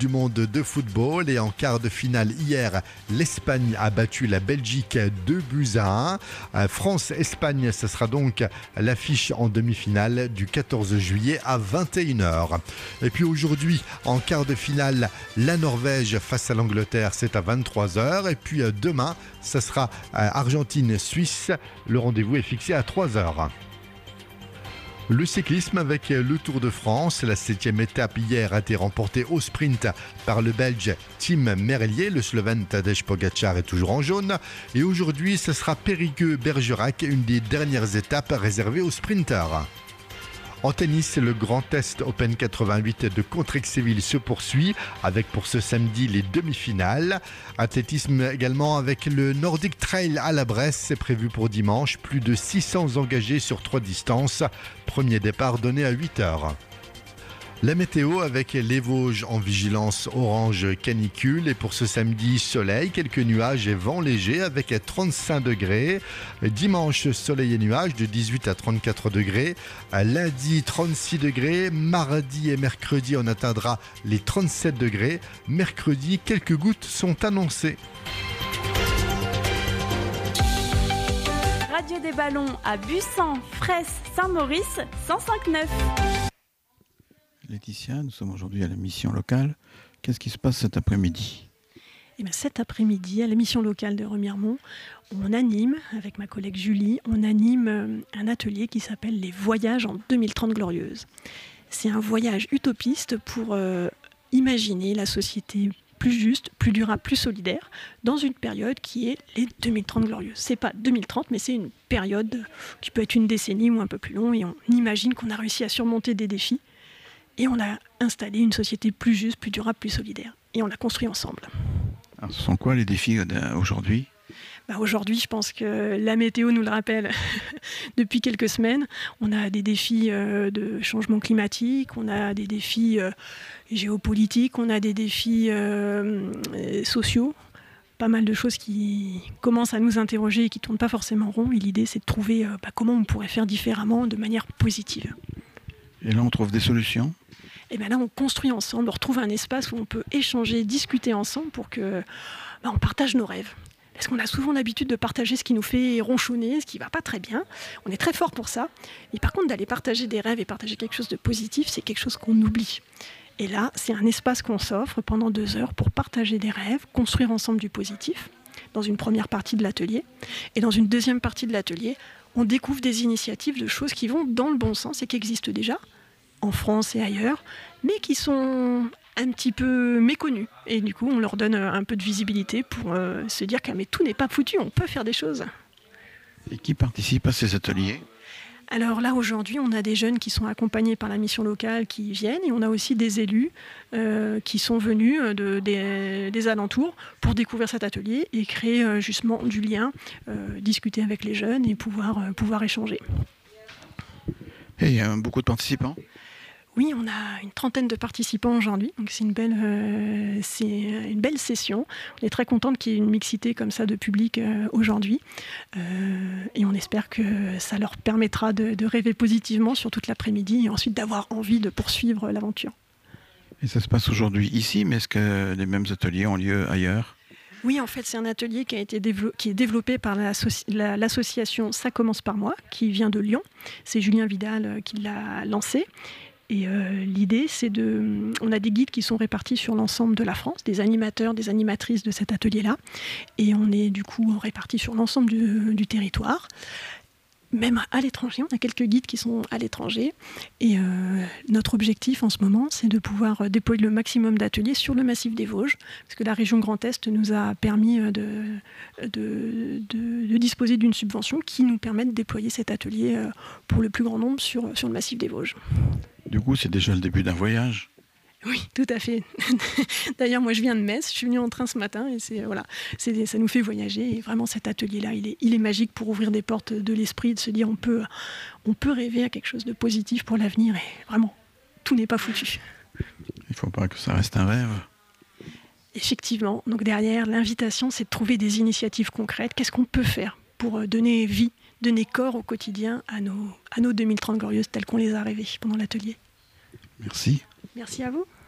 du monde de football et en quart de finale hier, l'Espagne a battu la Belgique 2-1. France-Espagne, ce sera donc l'affiche en demi-finale du 14 juillet à 21h. Et puis aujourd'hui, en quart de finale, la Norvège face à l'Angleterre, c'est à 23h. Et puis demain, ce sera Argentine-Suisse. Le rendez-vous est fixé à 3h. Le cyclisme avec le Tour de France. La 7e étape hier a été remportée au sprint par le Belge Tim Merlier. Le Slovène Tadej Pogačar est toujours en jaune. Et aujourd'hui, ce sera Périgueux-Bergerac, une des dernières étapes réservées aux sprinteurs. En tennis, le Grand Est Open 88 de Contrexéville se poursuit avec pour ce samedi les demi-finales. Athlétisme également avec le Nordic Trail à la Bresse, c'est prévu pour dimanche. Plus de 600 engagés sur 3 distances. Premier départ donné à 8h. La météo avec les Vosges en vigilance orange canicule et pour ce samedi soleil, quelques nuages et vent léger avec 35 degrés. Dimanche soleil et nuages de 18 à 34 degrés. Lundi 36 degrés. Mardi et mercredi on atteindra les 37 degrés. Mercredi quelques gouttes sont annoncées. Radio des Ballons à Bussan, Fraisse, Saint-Maurice, 105.9. Laetitia, nous sommes aujourd'hui à la mission locale. Qu'est-ce qui se passe cet après-midi ? Cet après-midi, à la mission locale de Remiremont, on anime, avec ma collègue Julie, on anime un atelier qui s'appelle Les Voyages en 2030 glorieuse. C'est un voyage utopiste pour imaginer la société plus juste, plus durable, plus solidaire, dans une période qui est les 2030 glorieuses. C'est pas 2030, mais c'est une période qui peut être une décennie ou un peu plus long, et on imagine qu'on a réussi à surmonter des défis. Et on a installé une société plus juste, plus durable, plus solidaire. Et on l'a construit ensemble. Alors, ce sont quoi les défis aujourd'hui ? Aujourd'hui, je pense que la météo nous le rappelle depuis quelques semaines. On a des défis de changement climatique, on a des défis géopolitiques, on a des défis sociaux. Pas mal de choses qui commencent à nous interroger et qui ne tournent pas forcément rond. Et l'idée, c'est de trouver comment on pourrait faire différemment de manière positive. Et là, on trouve des solutions ? Et bien là, on construit ensemble, on retrouve un espace où on peut échanger, discuter ensemble pour que on partage nos rêves. Parce qu'on a souvent l'habitude de partager ce qui nous fait ronchonner, ce qui ne va pas très bien. On est très fort pour ça. Mais par contre, d'aller partager des rêves et partager quelque chose de positif, c'est quelque chose qu'on oublie. Et là, c'est un espace qu'on s'offre pendant 2 heures pour partager des rêves, construire ensemble du positif, dans une première partie de l'atelier. Et dans une deuxième partie de l'atelier, on découvre des initiatives de choses qui vont dans le bon sens et qui existent déjà, en France et ailleurs, mais qui sont un petit peu méconnues. Et du coup, on leur donne un peu de visibilité pour se dire que mais tout n'est pas foutu, on peut faire des choses. Et qui participe à ces ateliers ? Alors là, aujourd'hui, on a des jeunes qui sont accompagnés par la mission locale qui viennent, et on a aussi des élus qui sont venus des alentours pour découvrir cet atelier et créer justement du lien, discuter avec les jeunes et pouvoir échanger. Et il y a beaucoup de participants ? Oui, on a une 30aine de participants aujourd'hui, donc c'est une belle session. On est très contente qu'il y ait une mixité comme ça de public aujourd'hui, et on espère que ça leur permettra de rêver positivement sur toute l'après-midi et ensuite d'avoir envie de poursuivre l'aventure. Et ça se passe aujourd'hui ici, mais est-ce que les mêmes ateliers ont lieu ailleurs ? Oui, en fait, c'est un atelier qui est développé par l'association Ça commence par moi, qui vient de Lyon. C'est Julien Vidal qui l'a lancé. Et l'idée, on a des guides qui sont répartis sur l'ensemble de la France, des animateurs, des animatrices de cet atelier-là. Et on est du coup répartis sur l'ensemble du territoire. Même à l'étranger, on a quelques guides qui sont à l'étranger. Et notre objectif en ce moment, c'est de pouvoir déployer le maximum d'ateliers sur le massif des Vosges, parce que la région Grand Est nous a permis de disposer d'une subvention qui nous permet de déployer cet atelier pour le plus grand nombre sur le massif des Vosges. Du coup, c'est déjà le début d'un voyage. Oui, tout à fait. D'ailleurs, moi, je viens de Metz, je suis venue en train ce matin et ça nous fait voyager. Et vraiment, cet atelier-là, il est magique pour ouvrir des portes de l'esprit, de se dire on peut rêver à quelque chose de positif pour l'avenir. Et vraiment, tout n'est pas foutu. Il ne faut pas que ça reste un rêve. Effectivement. Donc derrière, l'invitation, c'est de trouver des initiatives concrètes. Qu'est-ce qu'on peut faire pour donner vie, donner corps au quotidien à nos 2030 glorieuses telles qu'on les a rêvées pendant l'atelier. Merci. Merci à vous.